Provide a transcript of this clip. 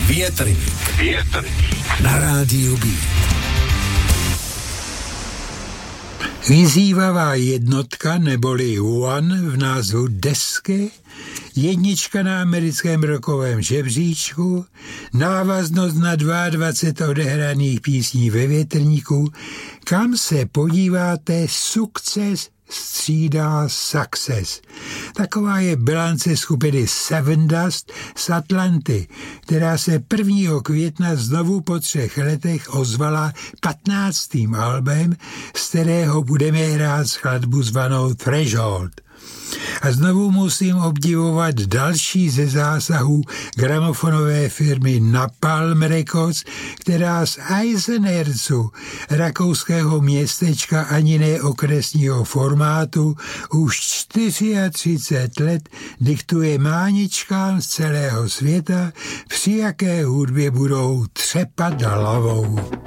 Větrník na rádiu Beat. Vyzývavá jednotka neboli One v názvu desky, jednička na americkém rockovém žebříčku, návaznost na 22 odehraných písní ve Větrníku, kam se podíváte, sukces střídá success. Taková je bilance skupiny Sevendust z Atlanty, která se 1. května znovu po 3 letech ozvala 15. albem, z kterého budeme hrát skladbu zvanou Threshold. A znovu musím obdivovat další ze zásahů gramofonové firmy Napalm Records, která z Eisenerzu, rakouského městečka ani ne okresního formátu, už 34 let diktuje máničkám z celého světa, při jaké hudbě budou třepat hlavou.